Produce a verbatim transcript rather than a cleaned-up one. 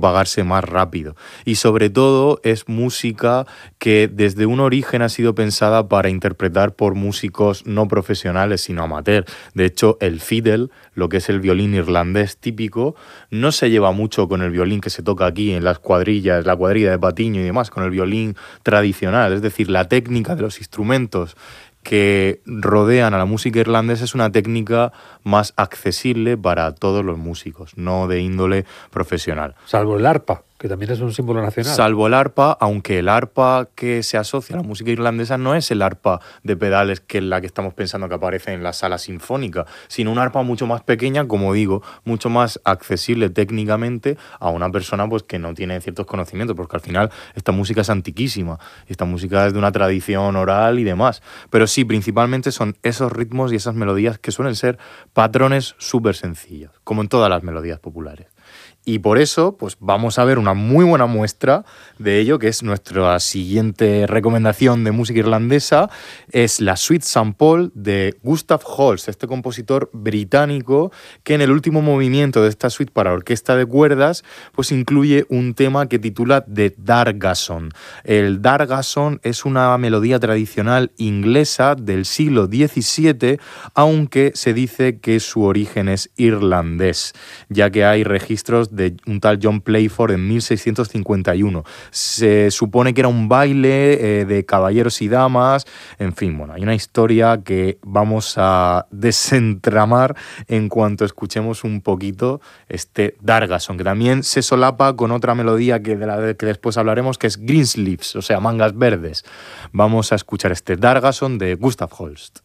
propagarse más rápido. Y sobre todo es música que desde un origen ha sido pensada para interpretar por músicos no profesionales, sino amateur. De hecho, el fiddle, lo que es el violín irlandés típico, no se lleva mucho con el violín que se toca aquí en las cuadrillas, la cuadrilla de Patiño y demás, con el violín tradicional. Es decir, la técnica de los instrumentos que rodean a la música irlandesa es una técnica más accesible para todos los músicos, no de índole profesional. Salvo el arpa, que también es un símbolo nacional. Salvo el arpa, aunque el arpa que se asocia a la música irlandesa no es el arpa de pedales que es la que estamos pensando que aparece en la sala sinfónica, sino una arpa mucho más pequeña, como digo, mucho más accesible técnicamente a una persona pues que no tiene ciertos conocimientos, porque al final esta música es antiquísima, esta música es de una tradición oral y demás, pero sí, principalmente son esos ritmos y esas melodías que suelen ser patrones súper sencillos, como en todas las melodías populares. Y por eso, pues vamos a ver una muy buena muestra de ello, que es nuestra siguiente recomendación de música irlandesa, es la Suite Saint Paul de Gustav Holst, este compositor británico que en el último movimiento de esta suite para orquesta de cuerdas, pues incluye un tema que titula The Dargason. El Dargason es una melodía tradicional inglesa del siglo diecisiete, aunque se dice que su origen es irlandés, ya que hay registros de un tal John Playford en mil seiscientos cincuenta y uno. Se supone que era un baile eh, de caballeros y damas, en fin, bueno, hay una historia que vamos a desentramar en cuanto escuchemos un poquito este Dargason, que también se solapa con otra melodía que de la que después hablaremos, que es Greensleeves, o sea, mangas verdes. Vamos a escuchar este Dargason de Gustav Holst.